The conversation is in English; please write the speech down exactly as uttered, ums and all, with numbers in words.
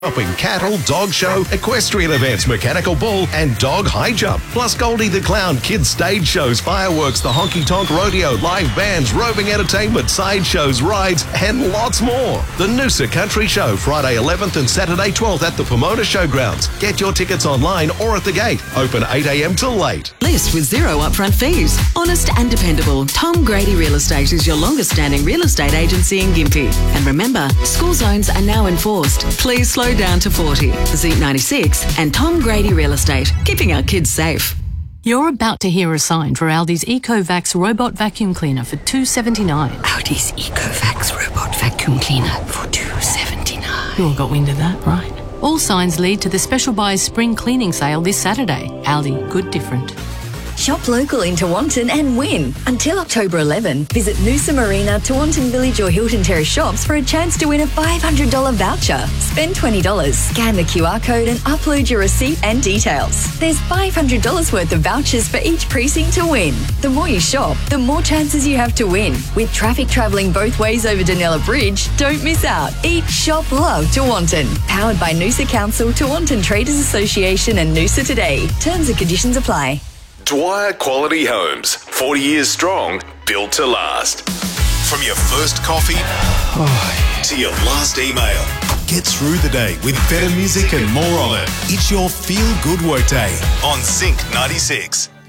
Shopping, cattle, dog show, equestrian events, mechanical bull, and dog high jump. Plus Goldie the Clown, kids stage shows, fireworks, the honky tonk rodeo, live bands, roving entertainment, side shows, rides, and lots more. The Noosa Country Show, Friday eleventh and Saturday twelfth at the Pomona Showgrounds. Get your tickets online or at the gate. Open eight a.m. till late. List with zero upfront fees. Honest and dependable. Tom Grady Real Estate is your longest standing real estate agency in Gympie. And remember, school zones are now enforced. Please slow down to forty. Z ninety-six and Tom Grady Real Estate, keeping our kids safe. You're about to hear a sign for Aldi's EcoVax Robot Vacuum Cleaner for two dollars seventy-nine. Aldi's EcoVax Robot Vacuum Cleaner for two dollars seventy-nine. You all got wind of that, right? All signs lead to the Special Buys Spring Cleaning Sale this Saturday. Aldi, good different. Shop local in Tewantin and win. Until October eleventh, visit Noosa Marina, Tewantin Village or Hilton Terrace shops for a chance to win a five hundred dollars voucher. Spend twenty dollars, scan the Q R code and upload your receipt and details. There's five hundred dollars worth of vouchers for each precinct to win. The more you shop, the more chances you have to win. With traffic travelling both ways over Danella Bridge, don't miss out. Eat, shop, love Tewantin. Powered by Noosa Council, Tewantin Traders Association and Noosa Today. Terms and conditions apply. Dwyer Quality Homes, forty years strong, built to last. From your first coffee to your last email, get through the day with better music and more of it. It's your feel-good workday on Sync ninety-six.